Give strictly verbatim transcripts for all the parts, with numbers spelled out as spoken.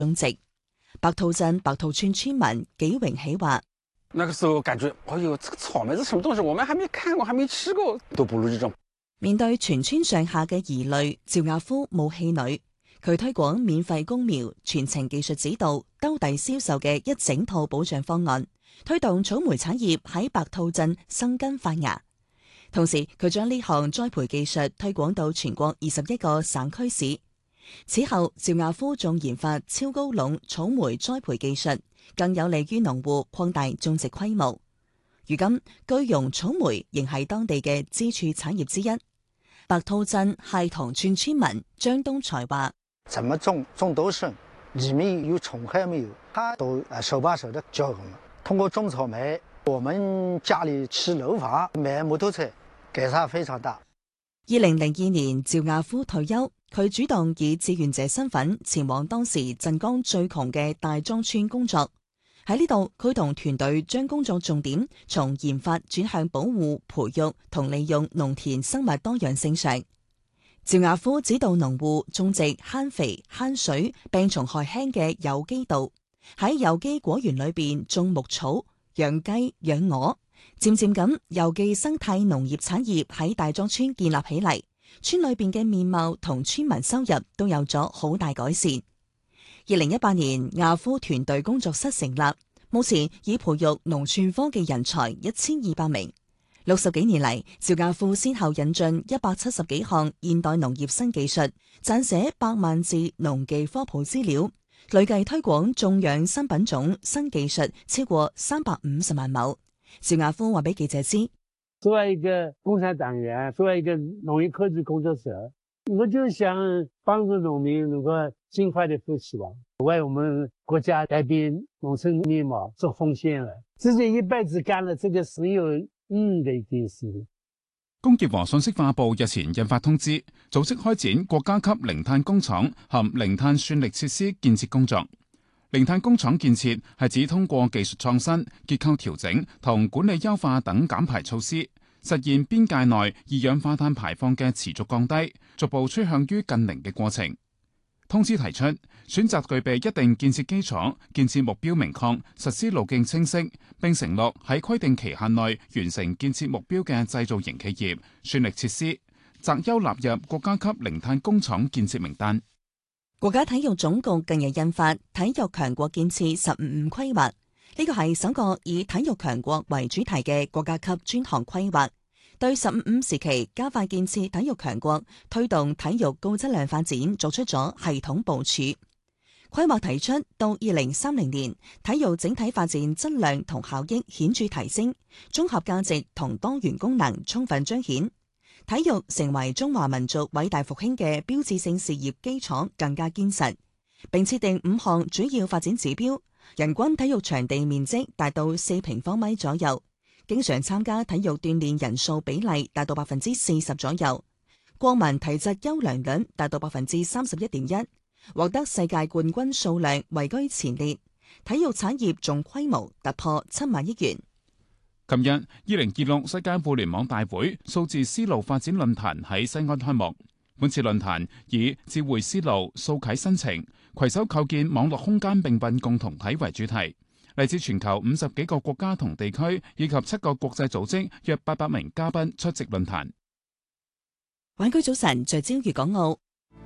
種植。白兔鎮白兔村村民紀榮喜話： 那個時候感覺，哎呦，這個草莓是什麼東西？我們還沒看過，還沒吃過，都不如這種。 面對全村上下嘅疑慮，趙亞夫冇氣餒，佢推廣免費供苗、全程技術指導、兜底銷售嘅一整套保障方案，推動草莓產業喺白兔鎮生根發芽。同時，佢將呢項栽培技術推廣到全國二十一個省區市。此後，趙亞夫仲研發超高籠草莓栽培技術，更有利於農戶擴大種植規模。如今，句容草莓仍係當地嘅支柱產業之一。白兔鎮蟹塘村村民張東才話： 怎麼種種都順，裏面有蟲害沒有，他都手把手的教我們。通過種草莓，我們家裏吃樓房、買摩托車，改善非常大。 二零零二年，趙亞夫退休，佢主動以志願者身份前往當時鎮江最窮嘅大莊村工作。喺呢度，佢同團隊將工作重點從研發轉向保護、培育同利用農田生物多樣性上。趙亞夫指導農戶種植慳肥、慳水、病蟲害輕嘅有機稻，喺有機果園裏邊種牧草、養雞、養鵝。漸漸咁，有機生態農業產業喺大莊村建立起嚟，村裏邊嘅面貌同村民收入都有咗好大改善。二零一八年，亞夫團隊工作室成立，目前已培育農村科技人才一千二百名。六十幾年嚟，趙亞夫先後引進一百七十幾項現代農業新技術，撰寫百萬字農技科普資料，累計推廣種養新品種、新技術超過三百五十萬畝。趙亞夫話俾記者知： 作為一個共產黨員，作為一個農業科技工作者，我就想幫助農民能夠盡快的復希望，為我們國家改變農村面貌做奉獻了。自己一輩子幹了這個很有意義的一件事。 工業和信息化部日前印發通知，組織開展國家級零碳工廠含零碳算力設施建設工作。零碳工廠建設係指通過技術創新、結構調整同管理優化等減排措施，實現邊界內二氧化碳排放嘅持續降低，逐步趨向於近零嘅過程。通知提出，選擇具備一定建設基礎、建設目標明確、實施路徑清晰，並承諾喺規定期限內完成建設目標嘅製造型企業、算力設施，擇優納入國家級零碳工廠建設名單。 國家體育總局近日印發體育強國建設十五五規劃，呢個係首個以體育強國為主題嘅國家級專項規劃，對十五五時期加快建設體育強國、推動體育高質量發展作出咗系統部署。規劃提出，到二零三零年，體育整體發展質量同效益顯著提升，綜合價值同多元功能充分彰顯。體育成為中華民族偉大復興嘅標誌性事業基礎更加堅實，並設定五項主要發展指標，人均體育場地面積達到四平方米左右，經常參加體育鍛煉人數比例達到百分之四十左右，國民體質優良率達到百分之三十一點一，獲得世界冠軍數量位居前列，體育產業總規模突破七萬億元。 琴日，二零二六世界互聯網大會數字絲路發展論壇喺西安開幕。本次論壇以智慧絲路掃啟新程，攜手構建網絡空間並運共同體為主題。嚟自全球五十幾個國家同地區以及七個國際組織約八百名嘉賓出席論壇。 灣區早晨聚焦粵港澳，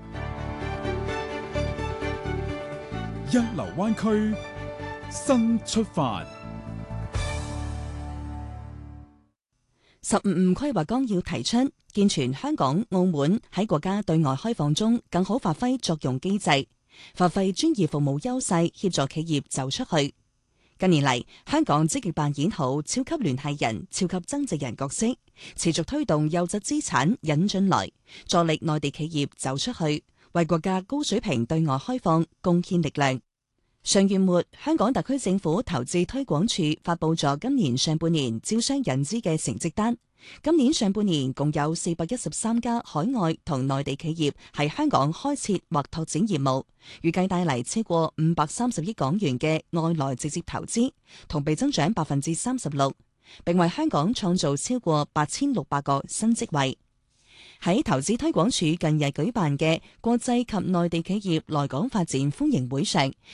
一流灣區新出發。 十五五規劃綱要提出，健全香港、澳門喺國家對外開放中更好發揮作用機制，發揮專業服務優勢，協助企業走出去。近年嚟，香港積極扮演好超級聯繫人、超級增值人角色，持續推動優質資產引進來，助力內地企業走出去，為國家高水平對外開放貢獻力量。上月末，香港特區政府投資推廣署發佈咗今年上半年招商引資嘅成績單。今年上半年共有四百一十三家海外同內地企業喺香港開設或拓展業務，預計帶嚟超過五百三十億港元嘅外來直接投資，同比增長百分之三十六，並為香港創造超過八千六百個新職位。 喺投資推廣署近日舉辦嘅國際及內地企業來港發展歡迎會上，